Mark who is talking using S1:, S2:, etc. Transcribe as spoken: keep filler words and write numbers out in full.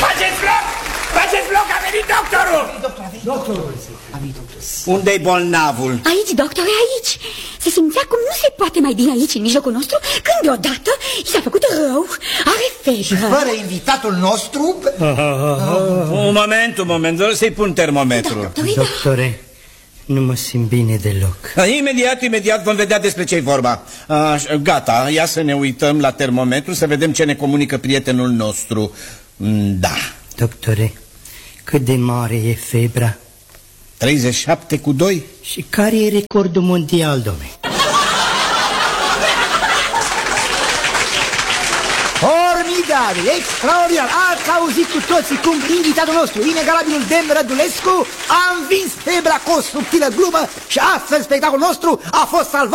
S1: Faceți loc! Faceți loc, a venit doctorul!
S2: Doctorul.
S3: Unde-i bolnavul?
S4: Aici, doctore, aici. Se simțea cum nu se poate mai bine aici, în mijlocul nostru, când deodată i s-a făcut rău. Are febră.
S2: Fără invitatul nostru...
S3: Un moment, un moment, să-i pun termometrul.
S5: Doctore, nu mă simt bine deloc.
S3: Imediat, imediat vom vedea despre ce-i vorba. Așa, gata, ia să ne uităm la termometru, să vedem ce ne comunică prietenul nostru. Da.
S5: Doctore, cât de mare e febra?
S3: treizeci și șapte cu doi.
S5: Și care e recordul mondial, domnule?
S2: Formidabil, extraordinar. Ați auzit cu toții cum invitatul nostru, inegalabilul demn Rădulescu, a învins febra cu o subtilă glumă și astfel spectacolul nostru a fost salvat.